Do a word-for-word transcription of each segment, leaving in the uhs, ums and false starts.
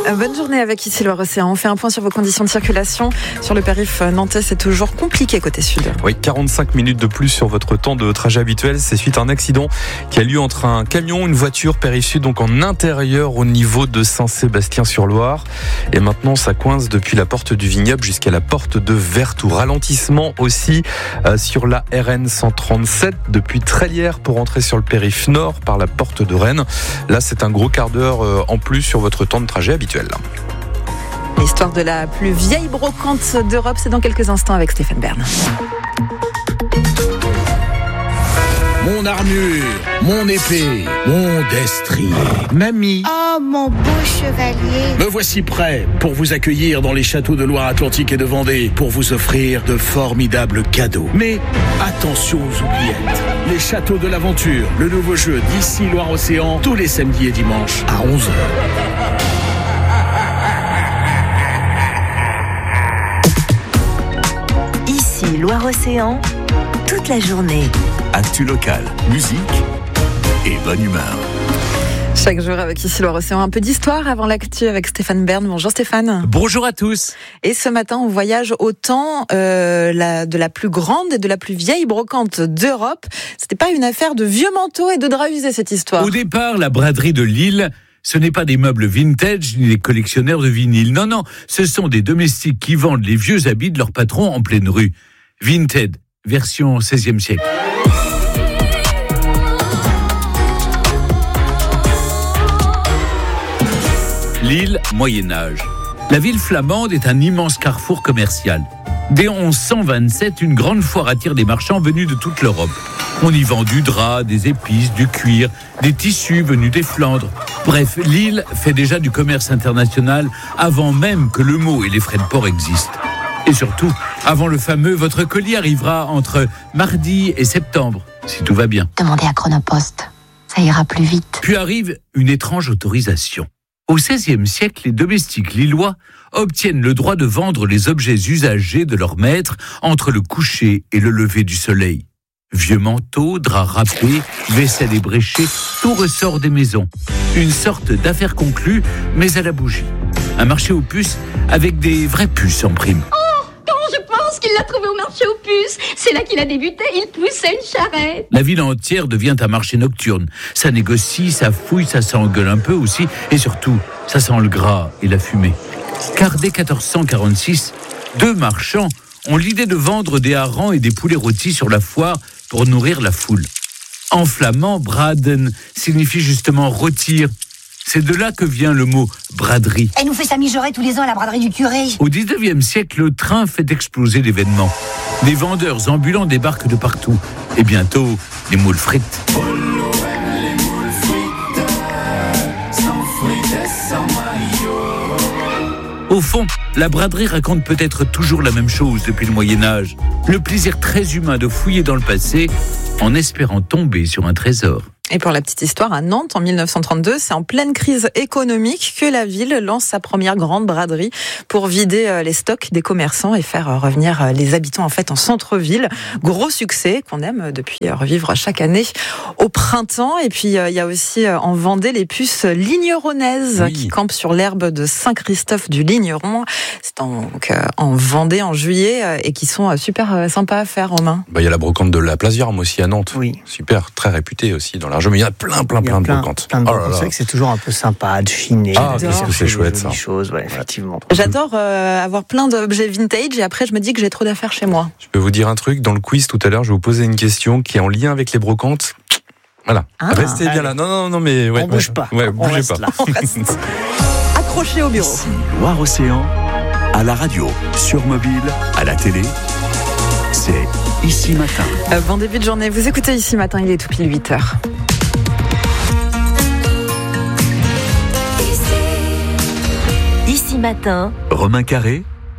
Bonne journée avec ici Loire-Océan. On fait un point sur vos conditions de circulation. Sur le périph' nantais, c'est toujours compliqué côté sud. Oui, quarante-cinq minutes de plus sur votre temps de trajet habituel. C'est suite à un accident qui a lieu entre un camion et une voiture périph' sud, donc en intérieur au niveau de Saint-Sébastien-sur-Loire. Et maintenant, ça coince depuis la porte du Vignoble jusqu'à la porte de Vertou. Ralentissement aussi euh, sur la R N cent trente-sept depuis Trélières pour entrer sur le périph' nord par la porte de Rennes. Là, c'est un gros quart d'heure euh, en plus sur votre temps de trajet habituel. L'histoire de la plus vieille brocante d'Europe, c'est dans quelques instants avec Stéphane Bern. Mon armure, mon épée, mon destrier, mamie. Oh, mon beau chevalier. Me voici prêt pour vous accueillir dans les châteaux de Loire-Atlantique et de Vendée, pour vous offrir de formidables cadeaux. Mais attention aux oubliettes. Les châteaux de l'aventure, le nouveau jeu d'ici Loire-Océan, tous les samedis et dimanches à onze heures. Ici Loire-Océan, toute la journée. Actu locale, musique et bonne humeur. Chaque jour avec ici Loire-Océan, un peu d'histoire avant l'actu avec Stéphane Bern. Bonjour Stéphane. Bonjour à tous. Et ce matin, on voyage au temps euh, la, de la plus grande et de la plus vieille brocante d'Europe. C'était pas une affaire de vieux manteaux et de draps usés cette histoire. Au départ, la braderie de Lille, ce n'est pas des meubles vintage ni des collectionneurs de vinyle. Non, non, ce sont des domestiques qui vendent les vieux habits de leur patron en pleine rue. Vinted, version seizième siècle. Lille, Moyen-Âge. La ville flamande est un immense carrefour commercial. Dès onze cent vingt-sept, une grande foire attire des marchands venus de toute l'Europe. On y vend du drap, des épices, du cuir, des tissus venus des Flandres. Bref, Lille fait déjà du commerce international avant même que le mot et les frais de port existent. Et surtout, avant le fameux « votre colis arrivera entre mardi et septembre », si tout va bien. Demandez à Chronopost, ça ira plus vite. Puis arrive une étrange autorisation. Au seizième siècle, les domestiques lillois obtiennent le droit de vendre les objets usagés de leur maître entre le coucher et le lever du soleil. Vieux manteaux, draps râpés, vaisselle ébréchée, tout ressort des maisons. Une sorte d'affaire conclue, mais à la bougie. Un marché aux puces avec des vraies puces en prime. Qu'il l'a trouvé au marché aux puces. C'est là qu'il a débuté, il poussait une charrette. La ville entière devient un marché nocturne. Ça négocie, ça fouille, ça s'engueule un peu aussi. Et surtout, ça sent le gras et la fumée. Car dès quatorze cent quarante-six, deux marchands ont l'idée de vendre des harengs et des poulets rôtis sur la foire pour nourrir la foule. En flamand, braden signifie justement rôtir. C'est de là que vient le mot braderie. Elle nous fait sa mijaurée tous les ans à la braderie du curé. Au dix-neuvième siècle, le train fait exploser l'événement. Des vendeurs ambulants débarquent de partout. Et bientôt, les moules frites. Au fond, la braderie raconte peut-être toujours la même chose depuis le Moyen-Âge. Le plaisir très humain de fouiller dans le passé en espérant tomber sur un trésor. Et pour la petite histoire, à Nantes, en dix-neuf cent trente-deux, c'est en pleine crise économique que la ville lance sa première grande braderie pour vider les stocks des commerçants et faire revenir les habitants en fait en centre-ville. Gros succès qu'on aime depuis revivre chaque année au printemps. Et puis il y a aussi en Vendée les puces ligneronaises oui. qui campent sur l'herbe de Saint-Christophe du Ligneron. C'est donc en Vendée en juillet et qui sont super sympas à faire, Romain. Bah, il y a la brocante de la Place Vierme aussi à Nantes. Oui. Super, très réputée aussi dans la. Mais il y a plein, plein, plein, plein de brocantes. Plein de oh c'est vrai que c'est toujours un peu sympa de chiner. Ah, qu'est-ce que c'est chouette ça. Choses, ouais, effectivement. J'adore euh, avoir plein d'objets vintage et après je me dis que j'ai trop d'affaires chez moi. Je peux vous dire un truc, dans le quiz tout à l'heure, je vais vous poser une question qui est en lien avec les brocantes. Voilà. Ah, Restez bien allez. là. Non, non, non, mais ouais, on bouge pas. Ouais, on bougez reste pas. Là. On reste accroché au bureau. Ici, Loire-Océan, à la radio, sur mobile, à la télé. C'est Ici Matin. Euh, bon début de journée. Vous écoutez Ici Matin, il est tout pile huit heures. Ici Matin. Romain Carré,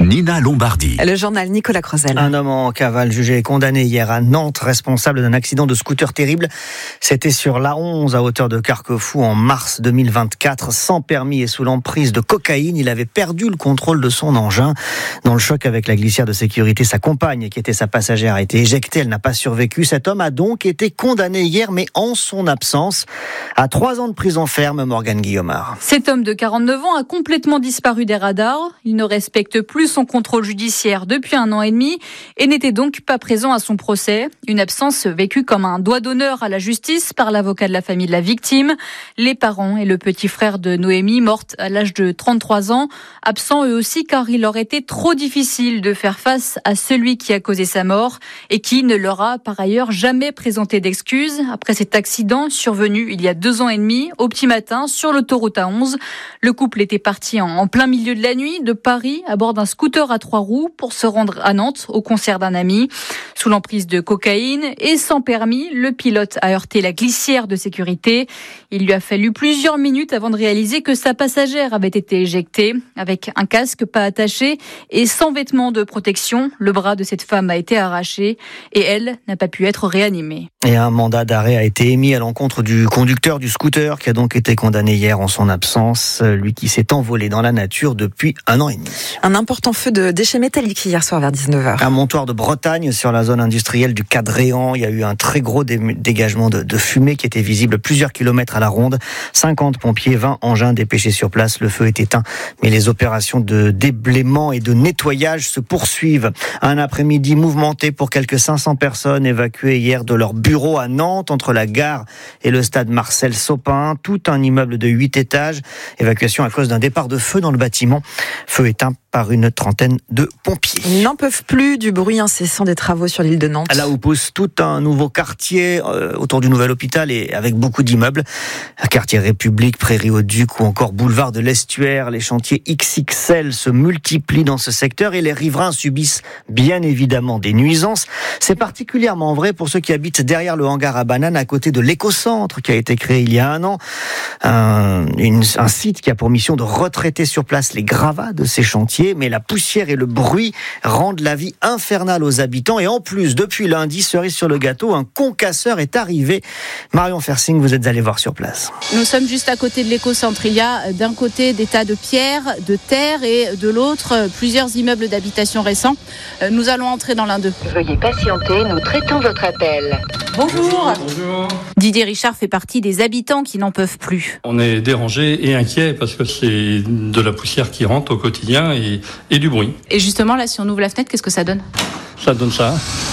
Nina Lombardi. Le journal Nicolas Crozel. Un homme en cavale jugé et condamné hier à Nantes, responsable d'un accident de scooter terrible. C'était sur l'A onze à hauteur de Carquefou en mars deux mille vingt-quatre. Sans permis et sous l'emprise de cocaïne, il avait perdu le contrôle de son engin. Dans le choc avec la glissière de sécurité, sa compagne, qui était sa passagère, a été éjectée. Elle n'a pas survécu. Cet homme a donc été condamné hier, mais en son absence, à trois ans de prison ferme. Morgane Guillaumard. Cet homme de quarante-neuf ans a complètement disparu des radars. Il ne respecte plus son contrôle judiciaire depuis un an et demi et n'était donc pas présent à son procès. Une absence vécue comme un doigt d'honneur à la justice par l'avocat de la famille de la victime. Les parents et le petit frère de Noémie, morte à l'âge de trente-trois ans, absents eux aussi car il leur était trop difficile de faire face à celui qui a causé sa mort et qui ne leur a par ailleurs jamais présenté d'excuses après cet accident survenu il y a deux ans et demi au petit matin sur l'autoroute A onze. Le couple était parti en, en plein milieu de la nuit de Paris à bord d'un scooter à trois roues pour se rendre à Nantes au concert d'un ami. Sous l'emprise de cocaïne et sans permis, le pilote a heurté la glissière de sécurité. Il lui a fallu plusieurs minutes avant de réaliser que sa passagère avait été éjectée. Avec un casque pas attaché et sans vêtements de protection, le bras de cette femme a été arraché et elle n'a pas pu être réanimée. Et un mandat d'arrêt a été émis à l'encontre du conducteur du scooter qui a donc été condamné hier en son absence, lui qui s'est envolé dans la nature depuis un an et demi. Un important feu de déchets métalliques hier soir vers dix-neuf heures. À Montoire de Bretagne, sur la zone industrielle du Cadréan, il y a eu un très gros dé- dégagement de, de fumée qui était visible plusieurs kilomètres à la ronde. cinquante pompiers, vingt engins dépêchés sur place. Le feu est éteint, mais les opérations de déblaiement et de nettoyage se poursuivent. Un après-midi mouvementé pour quelques cinq cents personnes évacuées hier de leur bureau à Nantes, entre la gare et le stade Marcel Sopin. Tout un immeuble de huit étages. Évacuation à cause d'un départ de feu dans le bâtiment. Feu éteint par une trentaine de pompiers. Ils n'en peuvent plus du bruit incessant des travaux sur l'île de Nantes. Là où pousse tout un nouveau quartier euh, autour du nouvel hôpital et avec beaucoup d'immeubles. Un quartier République, Prairie au Duc ou encore boulevard de l'Estuaire. Les chantiers X X L se multiplient dans ce secteur et les riverains subissent bien évidemment des nuisances. C'est particulièrement vrai pour ceux qui habitent derrière le hangar à bananes à côté de l'éco-centre qui a été créé il y a un an. Un, une, un site qui a pour mission de retraiter sur place les gravats de ces chantiers. Mais la poussière et le bruit rendent la vie infernale aux habitants. Et en plus, depuis lundi, cerise sur le gâteau, un concasseur est arrivé. Marion Fersing, vous êtes allée voir sur place. Nous sommes juste à côté de l'éco-centre. Il y a d'un côté des tas de pierres, de terre et de l'autre plusieurs immeubles d'habitation récents. Nous allons entrer dans l'un d'eux. Veuillez patienter, nous traitons votre appel. Bonjour. Bonjour. Didier Richard fait partie des habitants qui n'en peuvent plus. On est dérangé et inquiet parce que c'est de la poussière qui rentre au quotidien et, et du bruit. Et justement, là, si on ouvre la fenêtre, qu'est-ce que ça donne ? Ça donne ça.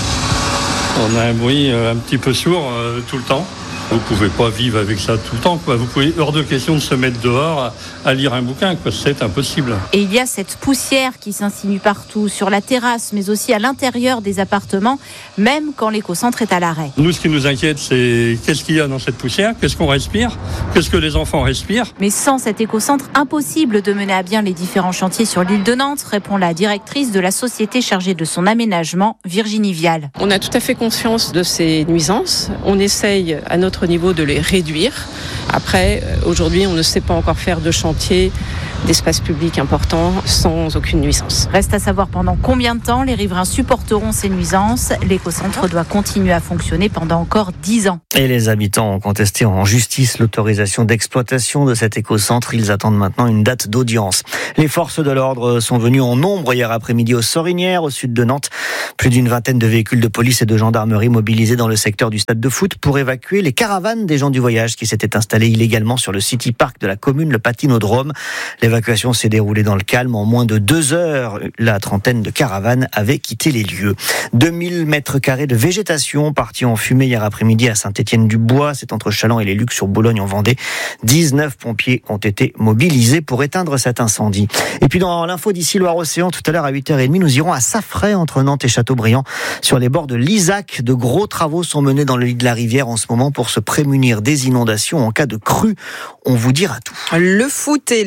On a un bruit un petit peu sourd euh, tout le temps. Vous pouvez pas vivre avec ça tout le temps, quoi. Vous pouvez, hors de question de se mettre dehors à, à lire un bouquin, quoi. C'est impossible. Et il y a cette poussière qui s'insinue partout, sur la terrasse, mais aussi à l'intérieur des appartements, même quand l'éco-centre est à l'arrêt. Nous, ce qui nous inquiète, c'est qu'est-ce qu'il y a dans cette poussière, qu'est-ce qu'on respire, qu'est-ce que les enfants respirent. Mais sans cet éco-centre, impossible de mener à bien les différents chantiers sur l'île de Nantes, répond la directrice de la société chargée de son aménagement, Virginie Vial. On a tout à fait conscience de ces nuisances. On essaye à notre niveau de les réduire. Après, aujourd'hui, on ne sait pas encore faire de chantier d'espace public important sans aucune nuisance. Reste à savoir pendant combien de temps les riverains supporteront ces nuisances. L'éco-centre doit continuer à fonctionner pendant encore dix ans. Et les habitants ont contesté en justice l'autorisation d'exploitation de cet éco-centre. Ils attendent maintenant une date d'audience. Les forces de l'ordre sont venues en nombre hier après-midi aux Sorinières, au sud de Nantes. Plus d'une vingtaine de véhicules de police et de gendarmerie mobilisés dans le secteur du stade de foot pour évacuer les caravanes des gens du voyage qui s'étaient installés illégalement sur le City Park de la commune, le Patinodrome. L'évacuation s'est déroulée dans le calme. En moins de deux heures, la trentaine de caravanes avaient quitté les lieux. deux mille mètres carrés de végétation partis en fumée hier après-midi à Saint-Étienne-du-Bois. C'est entre Chaland et les Lucs sur Boulogne en Vendée. dix-neuf pompiers ont été mobilisés pour éteindre cet incendie. Et puis dans l'info d'ici Loire-Océan, tout à l'heure à huit heures trente, nous irons à Saffray entre Nantes et Châteaubriand sur les bords de l'Isaac. De gros travaux sont menés dans le lit de la rivière en ce moment pour se prémunir des inondations en cas de crue. On vous dira tout. Le foot et les nouveaux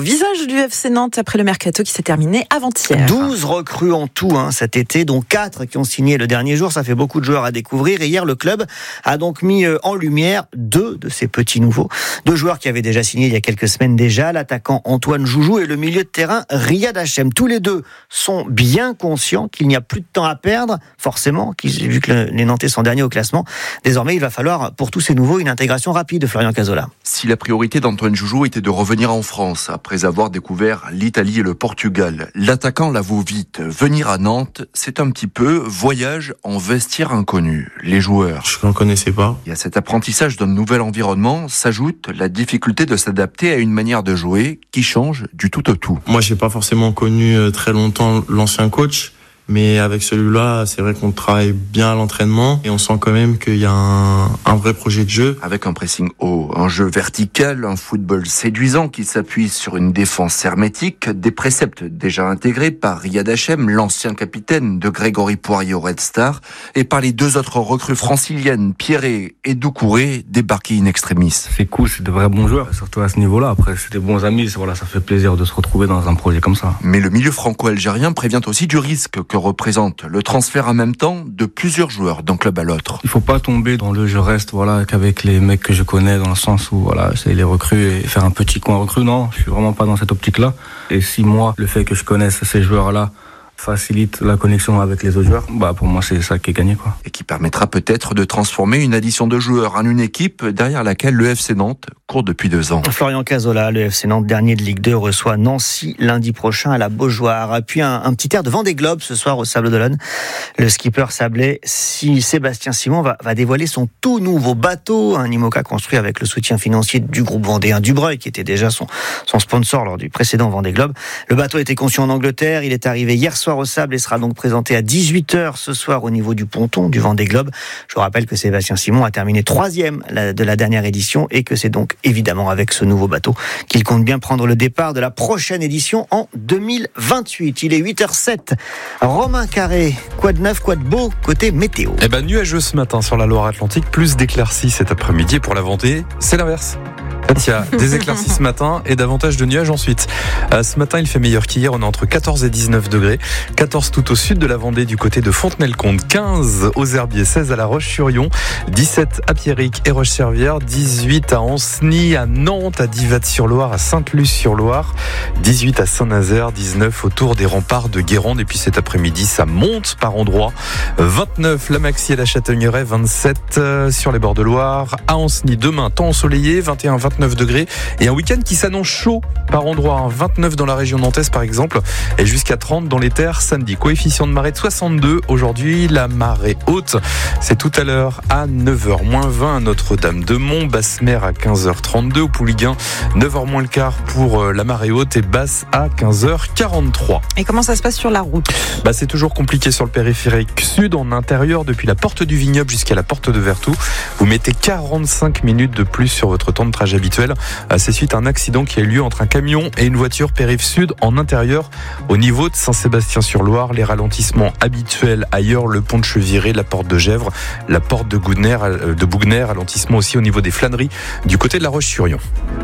visage du F C Nantes après le mercato qui s'est terminé avant-hier. douze recrues en tout hein, cet été, dont quatre qui ont signé le dernier jour. Ça fait beaucoup de joueurs à découvrir. Et hier, le club a donc mis en lumière deux de ces petits nouveaux. Deux joueurs qui avaient déjà signé il y a quelques semaines déjà, l'attaquant Antoine Joujou et le milieu de terrain Riyad Hachem. Tous les deux sont bien conscients qu'il n'y a plus de temps à perdre, forcément, vu que les Nantais sont derniers au classement. Désormais, il va falloir pour tous ces nouveaux une intégration rapide de Florian Cazorla. Si la priorité d'Antoine Joujou était de revenir en France après avoir découvert l'Italie et le Portugal, l'attaquant l'avoue vite. Venir à Nantes, c'est un petit peu voyage en vestiaire inconnu. Les joueurs, je ne connaissais pas. Et à cet apprentissage d'un nouvel environnement s'ajoute la difficulté de s'adapter à une manière de jouer qui change du tout au tout. Moi, j'ai pas forcément connu très longtemps l'ancien coach. Mais avec celui-là, c'est vrai qu'on travaille bien à l'entraînement et on sent quand même qu'il y a un, un vrai projet de jeu. Avec un pressing haut, un jeu vertical, un football séduisant qui s'appuie sur une défense hermétique, des préceptes déjà intégrés par Riyad Hachem, l'ancien capitaine de Grégory Poirier au Red Star, et par les deux autres recrues franciliennes, Pierret et Doucouré, débarqués in extremis. C'est cool, c'est de vrais bons joueurs, surtout à ce niveau-là. Après, c'est des bons amis, voilà, ça fait plaisir de se retrouver dans un projet comme ça. Mais le milieu franco-algérien prévient aussi du risque que représente le transfert en même temps de plusieurs joueurs d'un club à l'autre. Il faut pas tomber dans le je reste voilà qu'avec les mecs que je connais, dans le sens où voilà c'est les recrues et faire un petit coin recrue. Non, je suis vraiment pas dans cette optique-là. Et si moi le fait que je connaisse ces joueurs-là facilite la connexion avec les autres joueurs, bah pour moi c'est ça qui est gagné quoi. Et qui permettra peut-être de transformer une addition de joueurs en une équipe derrière laquelle le F C Nantes court depuis deux ans. Florian Cazorla, le F C Nantes dernier de Ligue deux, reçoit Nancy lundi prochain à la Beaujoire. Puis un, un petit air de Vendée Globe ce soir au Sable d'Olonne. Le skipper sablais si Sébastien Simon va, va dévoiler son tout nouveau bateau, un IMOCA construit avec le soutien financier du groupe vendéen Dubreuil qui était déjà son, son sponsor lors du précédent Vendée Globe. Le bateau a été conçu en Angleterre, il est arrivé hier soir au Sable et sera donc présenté à dix-huit heures ce soir au niveau du ponton du Vendée Globe. Je vous rappelle que Sébastien Simon a terminé troisième de la dernière édition et que c'est donc évidemment avec ce nouveau bateau qu'il compte bien prendre le départ de la prochaine édition en deux mille vingt-huit. Il est huit heures zéro sept. Romain Carré, quoi de neuf, quoi de beau côté météo? Eh ben nuageux ce matin sur la Loire-Atlantique, plus d'éclaircies cet après-midi. Pour la Vendée, c'est l'inverse. Il y a des éclaircies ce matin et davantage de nuages ensuite. Euh, ce matin, il fait meilleur qu'hier. On est entre quatorze et dix-neuf degrés. quatorze tout au sud de la Vendée, du côté de Fontenay-le-Comte. quinze aux Herbiers, seize à La Roche-sur-Yon, dix-sept à Pierrick et Roche-Servière, dix-huit à Ancenis, à Nantes, à Divatte-sur-Loire, à Sainte-Luce-sur-Loire, dix-huit à Saint-Nazaire, dix-neuf autour des remparts de Guérande. Et puis cet après-midi, ça monte par endroits. vingt-neuf la Maxie et la Châtaigneraie, vingt-sept sur les bords de Loire. À Ancenis, demain, temps ensoleillé, vingt et un, vingt-neuf degrés et un week-end qui s'annonce chaud par endroit, hein. vingt-neuf dans la région nantaise par exemple et jusqu'à trente dans les terres samedi. Coefficient de marée de soixante-deux aujourd'hui, la marée haute c'est tout à l'heure à neuf heures moins vingt à Notre-Dame-de-Mont, basse-mer à quinze heures trente-deux, au Pouliguen neuf heures moins le quart pour la marée haute et basse à quinze heures quarante-trois. Et comment ça se passe sur la route? Bah, c'est toujours compliqué sur le périphérique sud, en intérieur depuis la porte du Vignoble jusqu'à la porte de Vertou. Vous mettez quarante-cinq minutes de plus sur votre temps de trajet habituel. C'est suite à un accident qui a eu lieu entre un camion et une voiture périph' sud en intérieur au niveau de Saint-Sébastien-sur-Loire. Les ralentissements habituels ailleurs, le pont de Cheviré, la porte de Gèvres, la porte de Bougner, de Bougner, ralentissement aussi au niveau des flâneries du côté de La Roche-sur-Yon.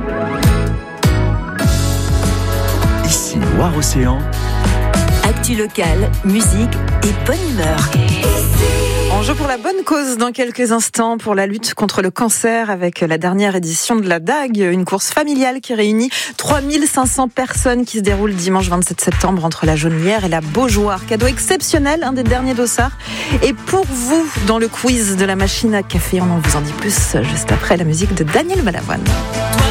Ici Loire-Océan. Actu locale, musique et bonne humeur. En jeu pour la bonne cause dans quelques instants pour la lutte contre le cancer avec la dernière édition de la Dague, une course familiale qui réunit trois mille cinq cents personnes qui se déroule dimanche vingt-sept septembre entre la Jaunelière et la Beaujoire. Cadeau exceptionnel, un des derniers dossards. Et pour vous, dans le quiz de la machine à café, on en vous en dit plus juste après la musique de Daniel Balavoine.